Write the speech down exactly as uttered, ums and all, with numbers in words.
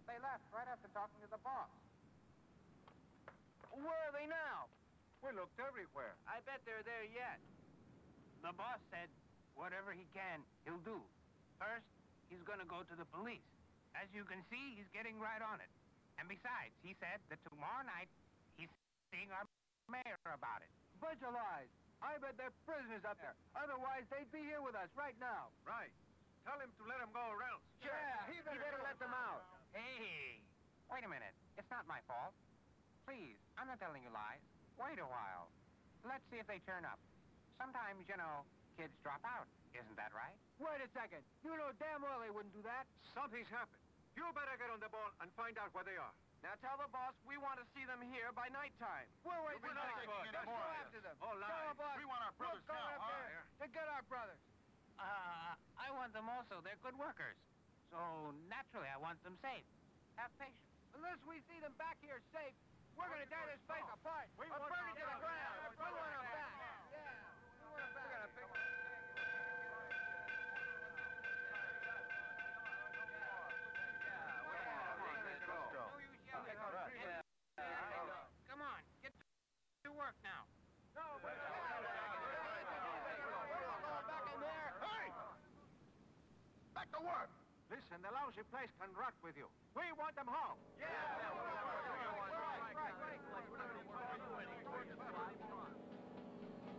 But they left right after talking to the boss. Where are they now? We looked everywhere. I bet they're there yet. The boss said whatever he can, he'll do. First, he's gonna go to the police. As you can see, he's getting right on it. And besides, he said that tomorrow night, he's seeing our mayor about it. Bunch of lies. I bet they're prisoners up there. Otherwise, they'd be here with us right now. Right. Tell him to let them go around. Yeah, he better, he better let them out. Hey, wait a minute. It's not my fault. Please, I'm not telling you lies. Wait a while. Let's see if they turn up. Sometimes, you know, kids drop out. Isn't that right? Wait a second. You know damn well they wouldn't do that. Something's happened. You better get on the ball and find out where they are. Now tell the boss we want to see them here by nighttime. We're waiting We're for not time. taking any Let's go more of after this. them. All lies. Tell the boss We want our brothers we're going now, up huh? there to get our brothers. Uh, I want them also. They're good workers. So, naturally, I want them safe. Have patience. Unless we see them back here safe, we're going to tear this place apart. We or want burn our it to the brothers. ground. We We want want our them back. brothers. Yeah, we want them back. We're gonna pick Come on, get to work now. No, we're back in there. Hey! Back to work! Listen, the lousy place can rot with you. We want them home. Yeah! Right, right, right.